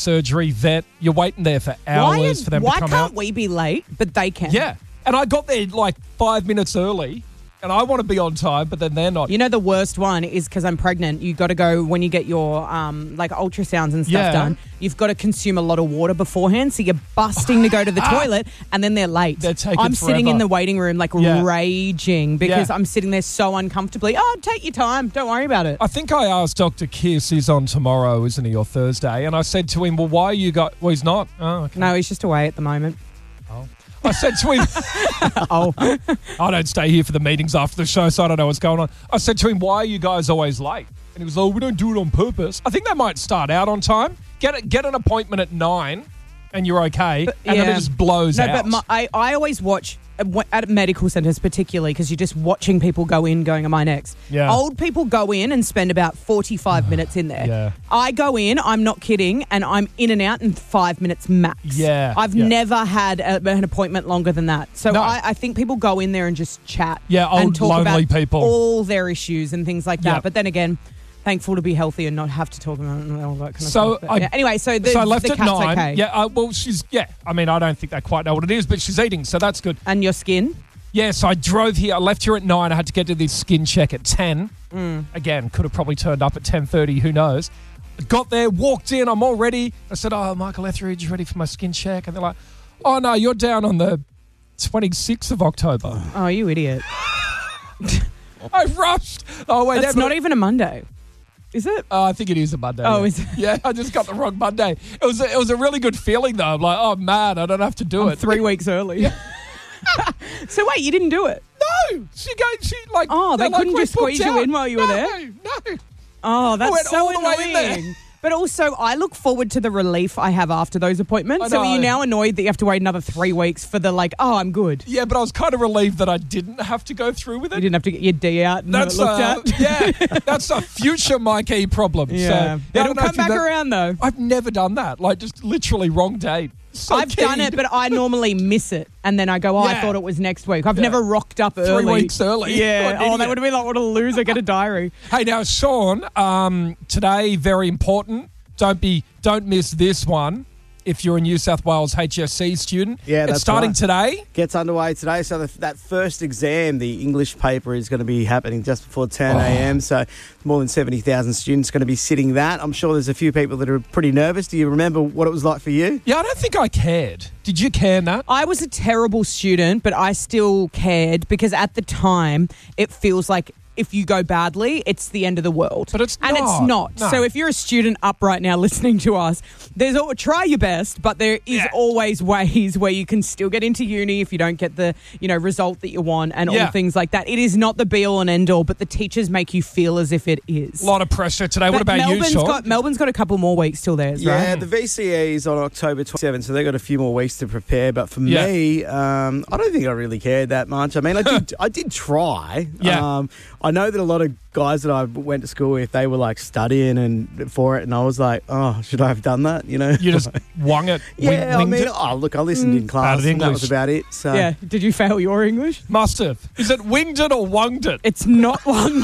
surgery, vet. You're waiting there for hours for them to come out. Why can't we be late, but they can? Yeah. And I got there like 5 minutes early, and I want to be on time, but then they're not. You know, the worst one is because I'm pregnant. You got to go when you get your like ultrasounds and stuff done. You've got to consume a lot of water beforehand, so you're busting to go to the toilet, and then they're late. They're taking I'm sitting in forever. the waiting room like raging because I'm sitting there so uncomfortably. Oh, take your time. Don't worry about it. I think I asked Dr. Kiss, he's on tomorrow, isn't he, or Thursday, and I said to him, well, why are you got? Well, he's not. Oh, okay. No, he's just away at the moment. I said to him, I don't stay here for the meetings after the show, so I don't know what's going on. I said to him, why are you guys always late? And he was like, we don't do it on purpose. I think they might start out on time. Get an appointment at 9 and you're okay, and then it just blows out. But I always watch at medical centres particularly because you're just watching people go in going, am I next? Yeah. Old people go in and spend about 45 minutes in there. Yeah. I go in, I'm not kidding, and I'm in and out in 5 minutes max. Yeah. I've never had an appointment longer than that. So No. I think people go in there and just chat. Yeah, old, and talk lonely about people. all their issues and things like that. Yeah. But then again, thankful to be healthy and not have to talk about all that kind of So stuff. But anyway, so I left the at cat's 9. okay. Yeah, well, I mean, I don't think they quite know what it is, but she's eating, so that's good. And your skin? Yeah, so I drove here. I left here at 9. I had to get to this skin check at 10. Again, could have probably turned up at 10:30. Who knows? Got there, walked in. I'm all ready. I said, oh, Michael Etheridge, ready for my skin check? And they're like, oh, no, you're down on the 26th of October. Oh, you idiot. I rushed. Oh, wait. That's not even a Monday. Is it? I think it is a Monday. Oh, yeah. is it? Yeah, I just got the wrong Monday. It was a really good feeling, though. I'm like, oh, man, I don't have to do it. 3 weeks early. So wait, you didn't do it? No. They couldn't just squeeze you in while you were there? No. Oh, I that's went so all the way in there. annoying. But also, I look forward to the relief I have after those appointments. I So are you know. now annoyed that you have to wait another 3 weeks for the I'm good? Yeah, but I was kind of relieved that I didn't have to go through with it. You didn't have to get your D out and have it looked at? Yeah, that's a future Mike E problem. Yeah. So, I It'll don't know come if you've back around though. I've never done that. Like, just literally wrong date. So I've done it, but I normally miss it. And then I go, I Yeah. thought it was next week. I've Yeah. never rocked up early. 3 weeks early. Yeah. What an Oh, that idiot. would have been like, what a loser. Get a diary. Hey, now, Sean, today, very important. Don't miss this one if you're a New South Wales HSC student. Yeah, it's that's starting right. today. Gets underway today. So that first exam, the English paper, is going to be happening just before 10 a.m. So more than 70,000 students going to be sitting that. I'm sure there's a few people that are pretty nervous. Do you remember what it was like for you? Yeah, I don't think I cared. Did you care, Nat? I was a terrible student, but I still cared because at the time it feels like if you go badly, it's the end of the world. But it's and not. it's not. No. So if you're a student up right now listening to us, try your best, but there is always ways where you can still get into uni if you don't get the result that you want and all things like that. It is not the be all and end all, but the teachers make you feel as if it is. A lot of pressure today. What But about you, Sean? Melbourne's got a couple more weeks till theirs, right? Yeah, the VCE is on October 27th, so they've got a few more weeks to prepare. But for me, I don't think I really cared that much. I mean, I did try. Yeah. I know that a lot of guys that I went to school with, they were like studying and for it, and I was like, oh, should I have done that? You just wung it. Yeah, winged it? look, I listened in class, and that was English. about it. So Yeah. Did you fail your English? Must have. Is it winged it or wunged it? It's not one day.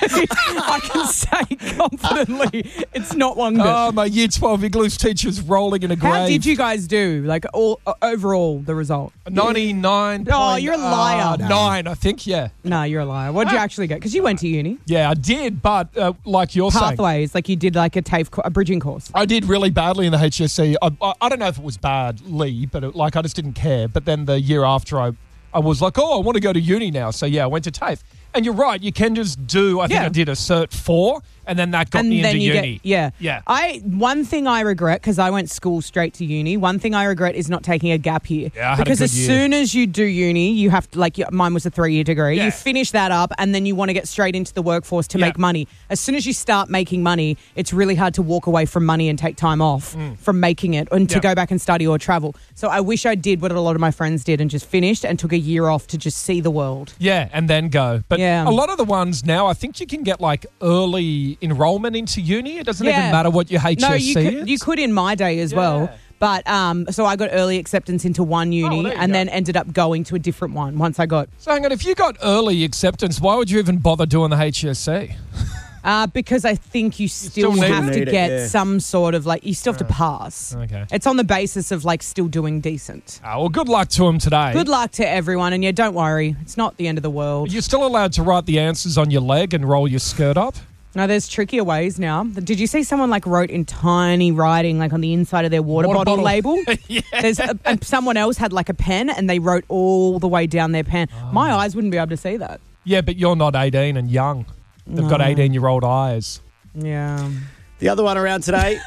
I can say confidently, it's not one day. Oh, my year 12 English teacher's rolling in a grave. How did you guys do? Like overall, the result? 99. Oh, you're a liar. 9, I think, yeah. No, you're a liar. What did you actually get? Because you went to uni. Yeah, I did, but like you're saying. Pathways, like you did like a TAFE, a bridging course. I did really badly in the HSC. I don't know if it was badly, but I just didn't care. But then the year after, I was like, oh, I want to go to uni now. So, yeah, I went to TAFE. And you're right, you can just do, I think I did a Cert 4, and then that got me into uni. Yeah. One thing I regret, because I went school straight to uni, one thing I regret is not taking a gap year. Yeah, I had a because good as year. soon as you do uni, you have to, mine was a 3-year degree, Yeah. you finish that up and then you want to get straight into the workforce to Yeah. make money. As soon as you start making money, it's really hard to walk away from money and take time off from making it and to go back and study or travel. So I wish I did what a lot of my friends did and just finished and took a year off to just see the world. Yeah, and then go. But Yeah. a lot of the ones now, I think you can get like early enrollment into uni. It doesn't even matter what your HSC No, is. you could in my day as well. But so I got early acceptance into one uni there you and go. then ended up going to a different one once I got. So hang on, if you got early acceptance, why would you even bother doing the HSC? Because I think you still still have to need it, get yeah. some sort of you still have to pass. Okay. It's on the basis of still doing decent. Well, good luck to him today. Good luck to everyone. And don't worry, it's not the end of the world. You're still allowed to write the answers on your leg and roll your skirt up. No, there's trickier ways now. Did you see someone wrote in tiny writing on the inside of their water bottle label? Yeah. There's and someone else had a pen and they wrote all the way down their pen. My eyes wouldn't be able to see that. Yeah, but you're not 18 and young. They've got 18-year-old eyes. Yeah. The other one around today,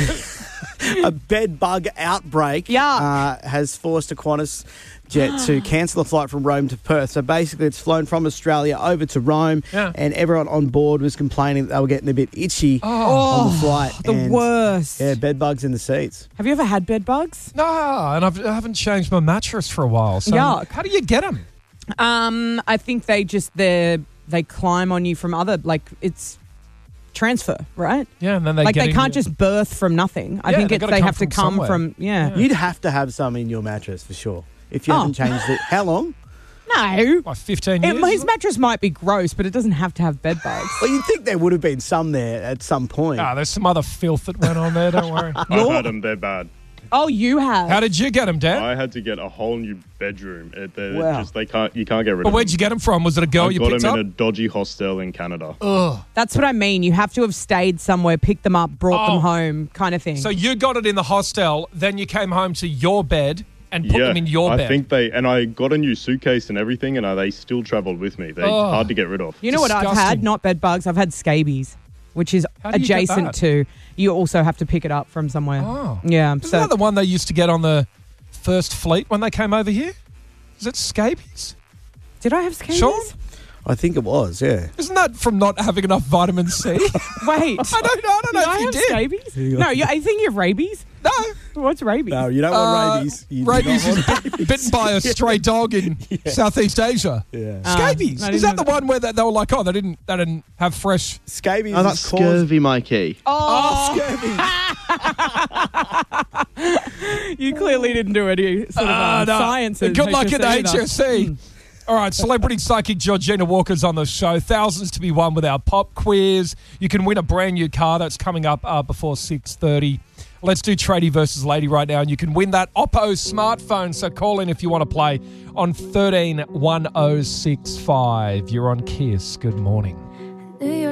a bed bug outbreak has forced a Qantas jet to cancel a flight from Rome to Perth. So basically it's flown from Australia over to Rome and everyone on board was complaining that they were getting a bit itchy on the flight. The worst. Yeah, bed bugs in the seats. Have you ever had bed bugs? No, and I haven't changed my mattress for a while. So Yuck. how do you get them? I think they climb on you from other, it's transfer, right? Yeah, and then they they can't just birth from nothing. I think they have to come from You'd have to have some in your mattress for sure if you haven't changed it. How long? No. Like 15 years? His mattress might be gross, but it doesn't have to have bed bugs. Well, you'd think there would have been some there at some point. There's some other filth that went on there, don't worry. I've had them, they're bad. Oh, you have? How did you get them, Dad? I had to get a whole new bedroom. Wow. You can't get rid of them. But where'd you get them from? Was it a girl I you got picked them up? in a dodgy hostel in Canada. Ugh. That's what I mean. You have to have stayed somewhere, picked them up, brought them home, kind of thing. So you got it in the hostel, then you came home to your bed and put them in your bed. I think I got a new suitcase and everything, and they still travelled with me. They're hard to get rid of. You know what I've had? Not bed bugs. I've had scabies, which is How do you get adjacent that? to. You also have to pick it up from somewhere. Oh. Yeah. Isn't that the one they used to get on the First Fleet when they came over here? Is it scabies? Did I have scabies? Sean? I think it was, yeah. Isn't that from not having enough vitamin C? Wait. I don't know if you have did. scabies? No, I think you have rabies. No. What's rabies? No, you don't want rabies. You do Rabies not is want bitten by a stray dog in Southeast Asia. Yeah. Scabies. I Is didn't that the know one where they were like, they didn't have fresh? Scabies Oh, that's is caused... scurvy, Mikey. Oh, scurvy. you clearly didn't do any sort of No. science. at Good luck at the either. HSC. All right, celebrity psychic Georgina Walker's on the show. Thousands to be won with our pop quiz. You can win a brand new car that's coming up before 6:30. Let's do tradie versus lady right now, and you can win that Oppo smartphone. So call in if you want to play on 131065. You're on Kiss. Good morning.